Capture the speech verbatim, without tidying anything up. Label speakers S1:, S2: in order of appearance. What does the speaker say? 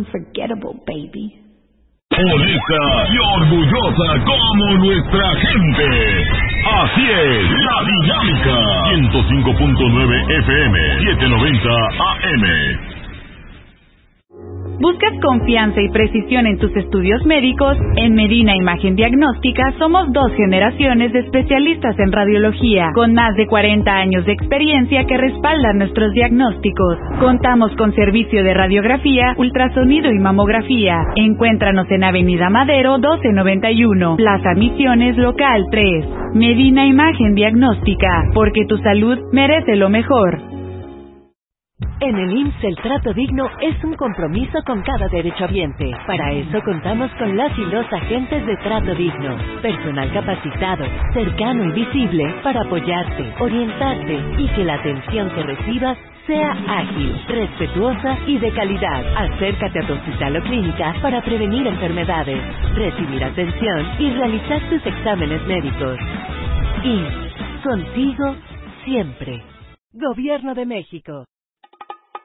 S1: unforgettable, baby.
S2: Honesta y orgullosa como nuestra gente. Así es, La Dinámica. ciento cinco punto nueve F M, setecientos noventa A M.
S1: ¿Buscas confianza y precisión en tus estudios médicos? En Medina Imagen Diagnóstica somos dos generaciones de especialistas en radiología, con más de cuarenta años de experiencia que respaldan nuestros diagnósticos. Contamos con servicio de radiografía, ultrasonido y mamografía. Encuéntranos en Avenida Madero doce noventa y uno, Plaza Misiones, local tres. Medina Imagen Diagnóstica, porque tu salud merece lo mejor.
S3: En el I M S S el trato digno es un compromiso con cada derechohabiente. Para eso contamos con las y los agentes de trato digno. Personal capacitado, cercano y visible para apoyarte, orientarte y que la atención que recibas sea ágil, respetuosa y de calidad. Acércate a tu hospital o clínica para prevenir enfermedades, recibir atención y realizar tus exámenes médicos. I M S S, contigo siempre. Gobierno de México.